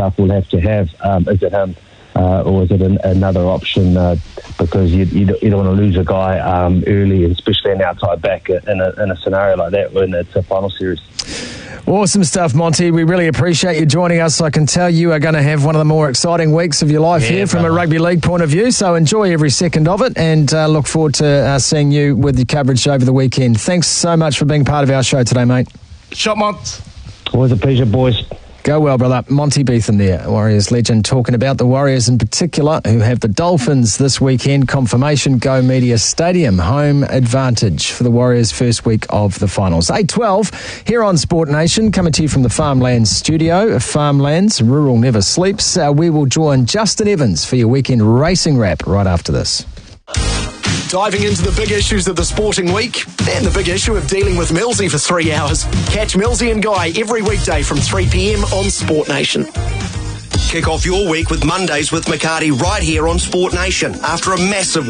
tough we'll have to have. Is it him or is it another option? Because you don't want to lose a guy early, especially an outside back in a scenario like that when it's a final series. Awesome stuff, Monty. We really appreciate you joining us. I can tell you are going to have one of the more exciting weeks of your life here from a rugby league point of view, so enjoy every second of it, and look forward to seeing you with your coverage over the weekend. Thanks so much for being part of our show today, mate. Shot, Mont. Always a pleasure, boys. Go well, brother. Monty Beetham there, Warriors legend, talking about the Warriors in particular, who have the Dolphins this weekend. Confirmation, Go Media Stadium, home advantage for the Warriors' first week of the finals. 8:12 here on Sport Nation, coming to you from the Farmlands studio. Farmlands, rural never sleeps. We will join Justin Evans for your weekend racing wrap right after this. Diving into the big issues of the sporting week and the big issue of dealing with Millsy for 3 hours. Catch Millsy and Guy every weekday from 3 p.m. on Sport Nation. Kick off your week with Mondays with McCarty right here on Sport Nation after a massive